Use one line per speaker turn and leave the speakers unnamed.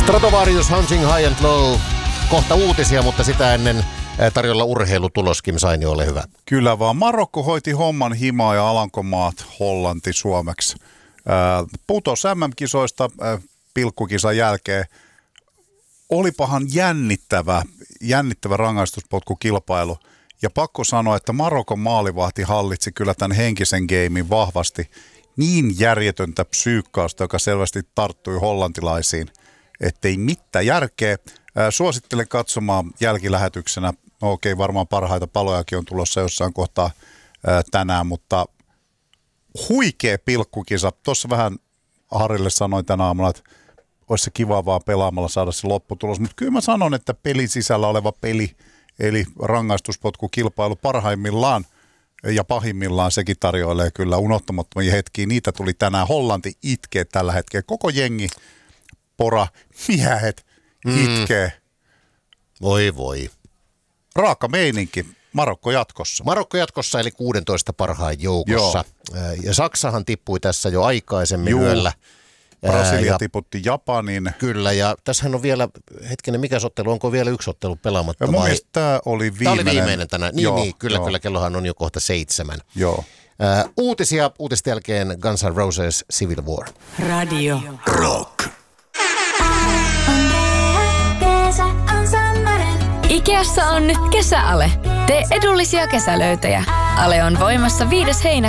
Stratovarius, Hunting High and Low. Kohta uutisia, mutta sitä ennen tarjolla urheilutulos. Kim Sainio, ole hyvä.
Kyllä vaan. Marokko hoiti homman himaa ja Alankomaat Hollanti suomeksi. Putos MM-kisoista pilkkukisan jälkeen. Olipahan jännittävä rangaistuspotkukilpailu. Ja pakko sanoa, että Marokon maalivahti hallitsi kyllä tämän henkisen geimin vahvasti. Niin järjetöntä psyykkausta, joka selvästi tarttui hollantilaisiin, ettei mitään järkeä. Suosittelen katsomaan jälkilähetyksenä. No okei, varmaan parhaita palojakin on tulossa jossain kohtaa tänään, mutta huikea pilkkukisa. Tuossa vähän Harille sanoin tänä aamuna, että olisi se kiva vaan pelaamalla saada se lopputulos. Mutta kyllä mä sanon, että pelin sisällä oleva peli, eli rangaistuspotkukilpailu parhaimmillaan ja pahimmillaan sekin tarjoilee kyllä unohtamattomia hetkiä. Niitä tuli tänään. Hollanti itkee tällä hetkellä. Koko jengi, pora, miehet itkee.
Voi.
Raaka meininki. Marokko jatkossa.
Marokko jatkossa, eli 16 parhaan joukossa. Ja Saksahan tippui tässä jo aikaisemmin yöllä.
Brasilia tiputti Japanin.
Kyllä, ja tässähän on vielä, mikä ottelu, onko vielä yksi ottelu pelaamatta?
Mun mielestä tämä oli viimeinen. Tämä
oli viimeinen tänään. Niin, kyllä, kellohan on jo kohta 7.
Joo.
Uutisten jälkeen Guns N' Roses Civil War.
Radio
Rock.
Ikeassa on nyt kesäale. Tee edullisia kesälöytöjä. Ale on voimassa 5. heinäkuuta